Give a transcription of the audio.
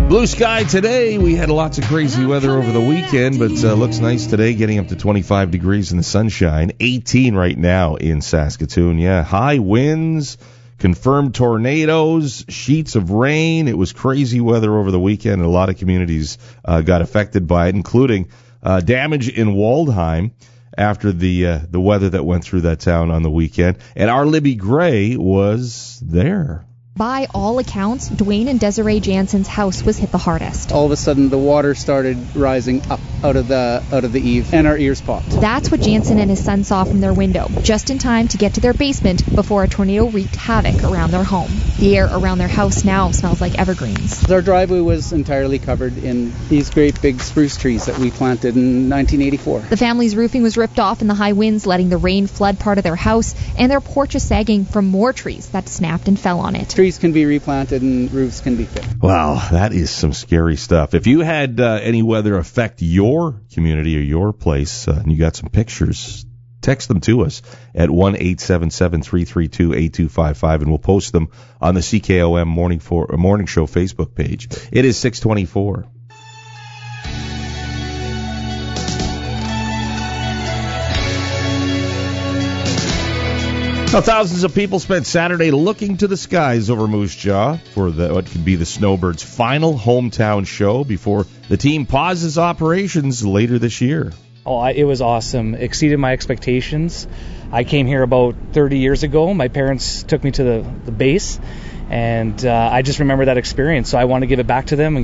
Blue sky today. We had lots of crazy weather over the weekend, but looks nice today, getting up to 25 degrees in the sunshine. 18 right now in Saskatoon. Yeah, high winds, confirmed tornadoes, sheets of rain. It was crazy weather over the weekend, and a lot of communities got affected by it, including damage in Waldheim after the weather that went through that town on the weekend. And our Libby Gray was there. By all accounts, Dwayne and Desiree Jansen's house was hit the hardest. All of a sudden, the water started rising up out of the eave, and our ears popped. That's what Jansen and his son saw from their window, just in time to get to their basement before a tornado wreaked havoc around their home. The air around their house now smells like evergreens. Our driveway was entirely covered in these great big spruce trees that we planted in 1984. The family's roofing was ripped off in the high winds, letting the rain flood part of their house, and their porch is sagging from more trees that snapped and fell on it. Trees can be replanted and roofs can be fixed. Wow, that is some scary stuff. If you had any weather affect your community or your place, and you got some pictures, text them to us at 1-877-332-8255, and we'll post them on the CKOM Morning Show Facebook page. It is 6:24. Now, thousands of people spent Saturday looking to the skies over Moose Jaw for what could be the Snowbirds' final hometown show before the team pauses operations later this year. Oh, it was awesome. Exceeded my expectations. I came here about 30 years ago. My parents took me to the base, and I just remember that experience. So I want to give it back to them and